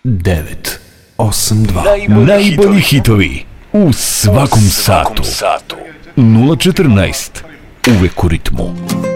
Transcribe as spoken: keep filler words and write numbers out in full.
devet osam dva. Najbolji hitovi u svakom satu. nula četrnaest. Uvek u ritmu.